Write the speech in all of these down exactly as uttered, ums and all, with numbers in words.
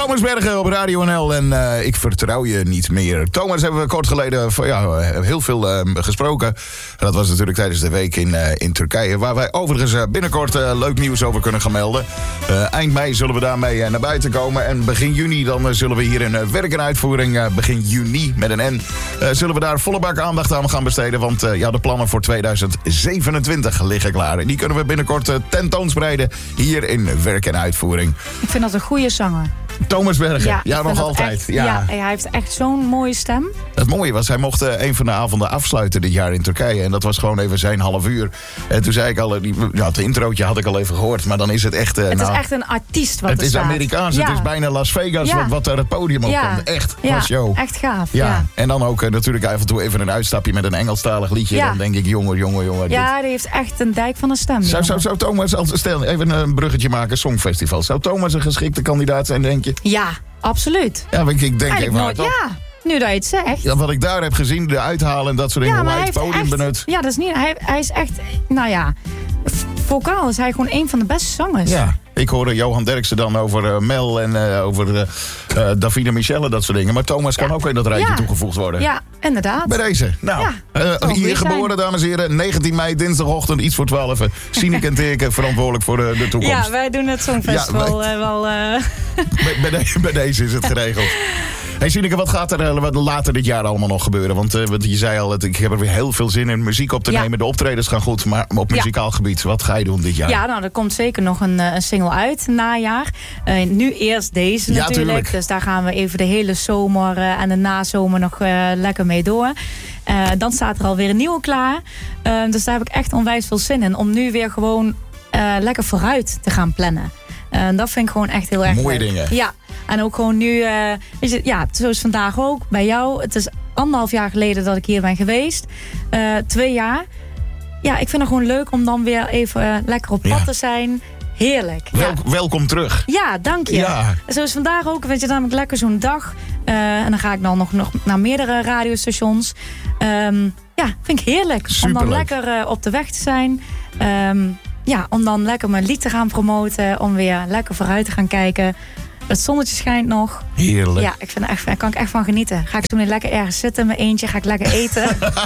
Thomas Bergen op Radio N L en uh, ik vertrouw je niet meer. Thomas hebben we kort geleden ja, heel veel uh, gesproken. Dat was natuurlijk tijdens de week in, uh, in Turkije. Waar wij overigens uh, binnenkort uh, leuk nieuws over kunnen gaan melden. Uh, eind mei zullen we daarmee uh, naar buiten komen. En begin juni dan uh, zullen we hier in uh, werk en uitvoering, uh, begin juni met een N, uh, zullen we daar volle bak aandacht aan gaan besteden. Want uh, ja, de plannen voor tweeduizend zevenentwintig liggen klaar. En die kunnen we binnenkort uh, tentoonspreiden hier in werk en uitvoering. Ik vind dat een goede zanger. Thomas Bergen, ja, ja nog altijd. Echt, ja. ja, hij heeft echt zo'n mooie stem. Het mooie was, hij mocht uh, een van de avonden afsluiten dit jaar in Turkije. En dat was gewoon even zijn half uur. En toen zei ik al, die, ja, het introotje had ik al even gehoord. Maar dan is het echt... Uh, het nou, is echt een artiest wat het er is staat. Amerikaans, ja. het is bijna Las Vegas, ja. wat, wat er het podium op ja. komt. Echt, ja. was show. Echt gaaf, ja. ja. En dan ook uh, natuurlijk af en toe even een uitstapje met een Engelstalig liedje. Ja. Dan denk ik, jongen, jongen, jongen. Ja, dit. die heeft echt een dijk van een stem. Zou, zou, zou Thomas, stel even een bruggetje maken, Songfestival. Zou Thomas een geschikte kandidaat zijn, denk je? Ja, absoluut. Ja, ik, ik denk Eigenlijk even nooit, hardop. ja, nu dat je het zegt. Ja, wat ik daar heb gezien, de uithalen en dat soort dingen, Ja, hoe maar hij hij het heeft podium echt, benut. ja, dat is niet, hij, hij is echt, nou ja, vocaal is hij gewoon een van de beste zangers. Ja, ik hoorde Johan Derksen dan over uh, Mel en uh, over uh, uh, Davide Michelle, dat soort dingen. Maar Thomas kan Ja. ook in dat rijtje Ja. toegevoegd worden. Ja, inderdaad. Bij deze. Nou, Ja, uh, zal hier goed geboren, zijn. dames en heren. negentien mei, dinsdagochtend, iets voor twaalf. Sineke en Teke, verantwoordelijk voor de, de toekomst. Ja, wij doen het Songfestival Ja, uh, wel... Uh... Bij, bij, de, bij deze is het geregeld. Hey Sineke, wat gaat er uh, wat later dit jaar allemaal nog gebeuren? Want, uh, want je zei al, het, ik heb er weer heel veel zin in muziek op te Ja. nemen. De optredens gaan goed, maar op muzikaal gebied, wat ga je doen dit jaar? Ja, nou, er komt zeker nog een, een single uit, najaar. Uh, nu eerst deze Ja, natuurlijk. tuurlijk. Dus daar gaan we even de hele zomer uh, en de nazomer nog uh, lekker mee door. Uh, dan staat er alweer een nieuwe klaar. Uh, dus daar heb ik echt onwijs veel zin in. Om nu weer gewoon uh, lekker vooruit te gaan plannen. Uh, dat vind ik gewoon echt heel erg Mooie leuk. dingen. Ja, en ook gewoon nu, uh, weet je, ja, zoals vandaag ook, bij jou. Het is anderhalf jaar geleden dat ik hier ben geweest. Uh, twee jaar. Ja, ik vind het gewoon leuk om dan weer even uh, lekker op pad Ja. te zijn. Heerlijk. Wel, Ja. welkom terug. Ja, dank je. Ja. Zoals vandaag ook, weet je, dan heb ik lekker zo'n dag. Uh, en dan ga ik dan nog, nog naar meerdere radiostations. Um, ja, vind ik heerlijk. Superleuk. Om dan lekker uh, op de weg te zijn. Um, ja, om dan lekker mijn lied te gaan promoten. Om weer lekker vooruit te gaan kijken. Het zonnetje schijnt nog. Heerlijk. Ja, ik vind er echt, daar kan ik echt van genieten. Ga ik zo weer lekker ergens zitten in mijn eentje. Ga ik lekker eten.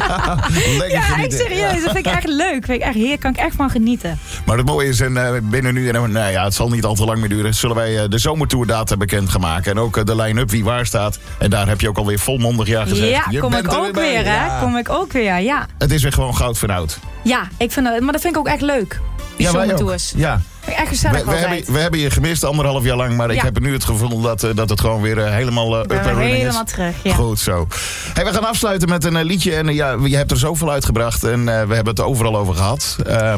Lekker ja, echt genieten. serieus. Dat vind ik echt leuk. Vind ik echt, hier kan ik echt van genieten. Maar het mooie is, en uh, binnen nu, en nou ja, het zal niet al te lang meer duren, zullen wij uh, de zomertourdata bekend gaan maken. En ook uh, de line-up wie waar staat. En daar heb je ook alweer volmondig ja gezegd. Ja, Je kom bent ik er ook bij. weer, hè? Ja. Kom ik ook weer, ja. Het is weer gewoon goud van oud. Ja, ik vind dat, maar dat vind ik ook echt leuk. Die Ja, wij ook. zomertours. Ja. Vind ik echt gezellig We, we, altijd. hebben, we hebben je gemist anderhalf jaar lang, maar ik Ja. heb nu het gevoel dat, uh, dat het gewoon weer uh, helemaal uh, up Ben and weer running helemaal is. terug, ja. Goed zo. Hey, we gaan afsluiten met een uh, liedje en uh, ja, je hebt er zoveel uitgebracht en uh, we hebben het er overal over gehad. Uh,